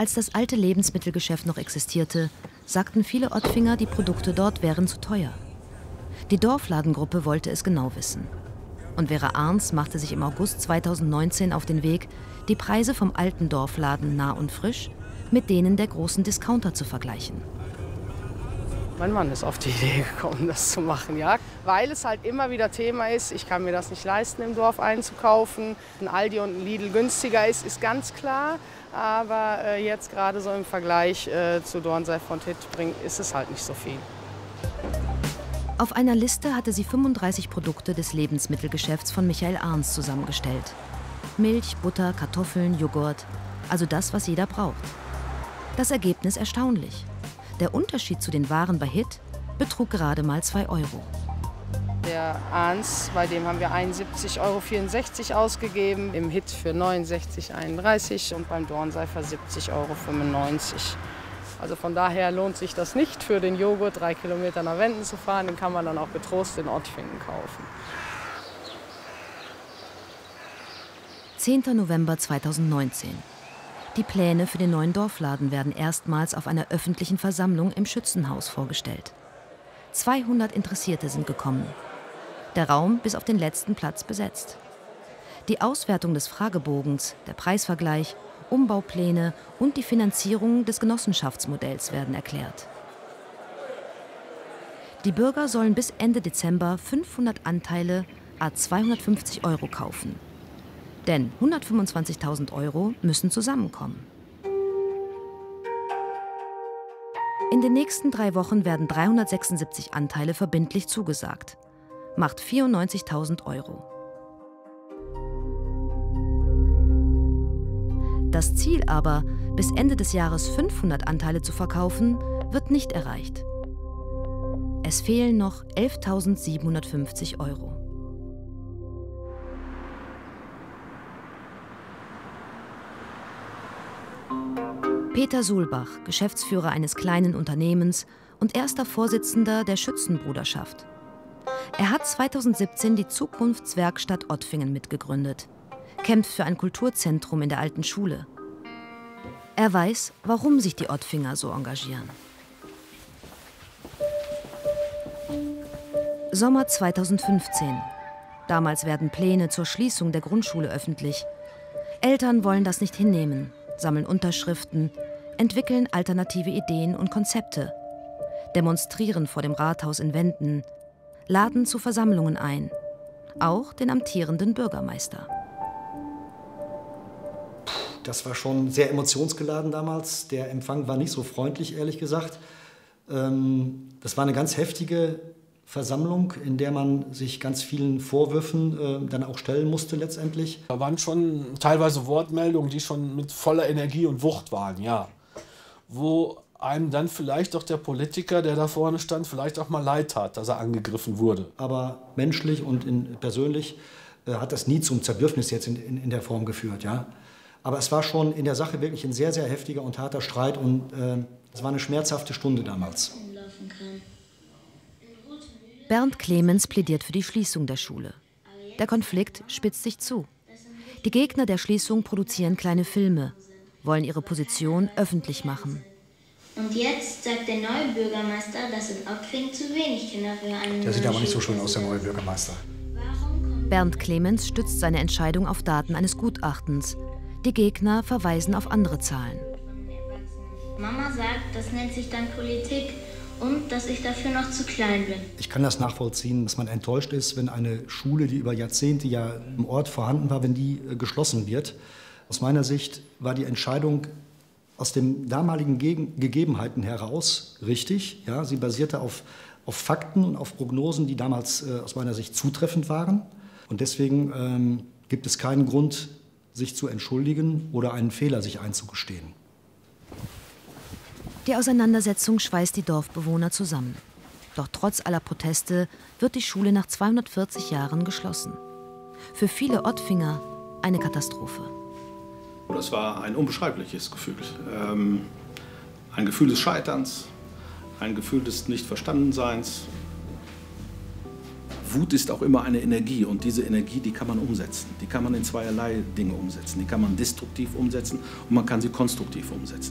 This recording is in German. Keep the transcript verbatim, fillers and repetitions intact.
Als das alte Lebensmittelgeschäft noch existierte, sagten viele Ottfinger, die Produkte dort wären zu teuer. Die Dorfladengruppe wollte es genau wissen. Und Vera Arns machte sich im August zweitausendneunzehn auf den Weg, die Preise vom alten Dorfladen Nah und Frisch mit denen der großen Discounter zu vergleichen. Mein Mann ist auf die Idee gekommen, das zu machen, ja. Weil es halt immer wieder Thema ist, ich kann mir das nicht leisten, im Dorf einzukaufen. Ein Aldi und ein Lidl günstiger ist, ist ganz klar. Aber äh, jetzt gerade so im Vergleich äh, zu Dornseil von Hittbrink ist es halt nicht so viel. Auf einer Liste hatte sie fünfunddreißig Produkte des Lebensmittelgeschäfts von Michael Arns zusammengestellt. Milch, Butter, Kartoffeln, Joghurt, also das, was jeder braucht. Das Ergebnis erstaunlich. Der Unterschied zu den Waren bei Hitt betrug gerade mal zwei Euro. Der Arns, bei dem haben wir einundsiebzig Euro vierundsechzig ausgegeben, im Hitt für neunundsechzig Euro einunddreißig und beim Dornseil für siebzig Euro fünfundneunzig. Also von daher lohnt sich das nicht, für den Joghurt drei Kilometer nach Wenden zu fahren. Den kann man dann auch getrost in Ottfingen kaufen. zehnter November zweitausendneunzehn. Die Pläne für den neuen Dorfladen werden erstmals auf einer öffentlichen Versammlung im Schützenhaus vorgestellt. zweihundert Interessierte sind gekommen. Der Raum bis auf den letzten Platz besetzt. Die Auswertung des Fragebogens, der Preisvergleich, Umbaupläne und die Finanzierung des Genossenschaftsmodells werden erklärt. Die Bürger sollen bis Ende Dezember fünfhundert Anteile à zweihundertfünfzig Euro kaufen. Denn hundertfünfundzwanzigtausend Euro müssen zusammenkommen. In den nächsten drei Wochen werden dreihundertsechsundsiebzig Anteile verbindlich zugesagt. Macht vierundneunzigtausend Euro. Das Ziel aber, bis Ende des Jahres fünfhundert Anteile zu verkaufen, wird nicht erreicht. Es fehlen noch elftausendsiebenhundertfünfzig Euro. Peter Sulbach, Geschäftsführer eines kleinen Unternehmens und erster Vorsitzender der Schützenbruderschaft. Er hat zweitausendsiebzehn die Zukunftswerkstatt Ottfingen mitgegründet, kämpft für ein Kulturzentrum in der alten Schule. Er weiß, warum sich die Ottfinger so engagieren. Sommer zweitausendfünfzehn. Damals werden Pläne zur Schließung der Grundschule öffentlich. Eltern wollen das nicht hinnehmen, sammeln Unterschriften, entwickeln alternative Ideen und Konzepte, demonstrieren vor dem Rathaus in Wenden, laden zu Versammlungen ein, auch den amtierenden Bürgermeister. Das war schon sehr emotionsgeladen damals. Der Empfang war nicht so freundlich, ehrlich gesagt. Das war eine ganz heftige Versammlung, in der man sich ganz vielen Vorwürfen dann auch stellen musste letztendlich. Da waren schon teilweise Wortmeldungen, die schon mit voller Energie und Wucht waren, ja. Wo einem dann vielleicht doch der Politiker, der da vorne stand, vielleicht auch mal leid tat, dass er angegriffen wurde. Aber menschlich und in, persönlich äh, hat das nie zum Zerwürfnis jetzt in, in, in der Form geführt, ja. Aber es war schon in der Sache wirklich ein sehr, sehr heftiger und harter Streit und äh, es war eine schmerzhafte Stunde damals. Bernd Clemens plädiert für die Schließung der Schule. Der Konflikt spitzt sich zu. Die Gegner der Schließung produzieren kleine Filme, wollen ihre Position öffentlich machen. Und jetzt sagt der neue Bürgermeister, dass in Ottfingen zu wenig Kinder für einen... Der sieht aber nicht so schön aus, der neue Bürgermeister. Bernd Clemens stützt seine Entscheidung auf Daten eines Gutachtens. Die Gegner verweisen auf andere Zahlen. Mama sagt, das nennt sich dann Politik und dass ich dafür noch zu klein bin. Ich kann das nachvollziehen, dass man enttäuscht ist, wenn eine Schule, die über Jahrzehnte ja im Ort vorhanden war, wenn die äh, geschlossen wird. Aus meiner Sicht war die Entscheidung aus den damaligen Gegen Gegebenheiten heraus richtig. Ja, sie basierte auf, auf Fakten und auf Prognosen, die damals äh, aus meiner Sicht zutreffend waren. Und deswegen ähm, gibt es keinen Grund, sich zu entschuldigen oder einen Fehler sich einzugestehen. Die Auseinandersetzung schweißt die Dorfbewohner zusammen. Doch trotz aller Proteste wird die Schule nach zweihundertvierzig Jahren geschlossen. Für viele Ottfinger eine Katastrophe. Das war ein unbeschreibliches Gefühl. Ähm, ein Gefühl des Scheiterns, ein Gefühl des Nichtverstandenseins. Wut ist auch immer eine Energie und diese Energie, die kann man umsetzen. Die kann man in zweierlei Dinge umsetzen. Die kann man destruktiv umsetzen und man kann sie konstruktiv umsetzen.